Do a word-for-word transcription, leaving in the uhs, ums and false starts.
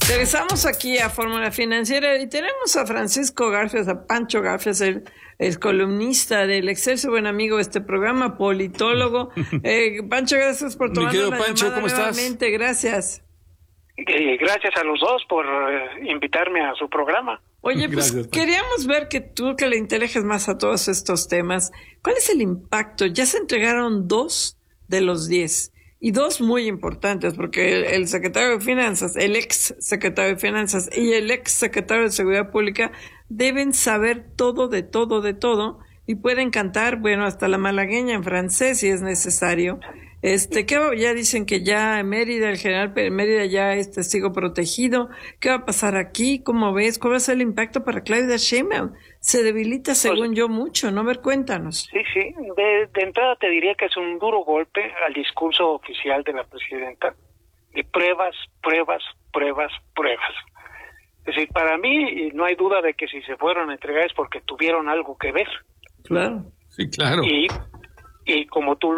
Regresamos aquí a Fórmula Financiera y tenemos a Francisco Garfias, a Pancho Garfias, el, el columnista del Excelsior, buen amigo de este programa, politólogo. Eh, Pancho, gracias por tomar la Pancho, llamada ¿cómo nuevamente. estás? Gracias. Eh, gracias a los dos por eh, invitarme a su programa. Oye, pues Gracias, queríamos ver que tú que le inteliges más a todos estos temas, ¿cuál es el impacto? Ya se entregaron dos de los diez. Y dos muy importantes, porque el, el secretario de Finanzas, el ex secretario de Finanzas y el ex secretario de Seguridad Pública deben saber todo de todo de todo y pueden cantar, bueno, hasta la malagueña en francés si es necesario. Este, ¿qué va? Ya dicen que ya en Mérida, el general Mérida ya es testigo protegido. ¿Qué va a pasar aquí? ¿Cómo ves? ¿Cuál va a ser el impacto para Claudia Sheinbaum? Se debilita, según pues, yo, mucho, ¿no? A ver, cuéntanos. Sí, sí. De, de entrada te diría que es un duro golpe al discurso oficial de la presidenta. Y pruebas, pruebas, pruebas, pruebas. Es decir, para mí no hay duda de que si se fueron a entregar es porque tuvieron algo que ver. Claro. Sí, claro. Y, y como tú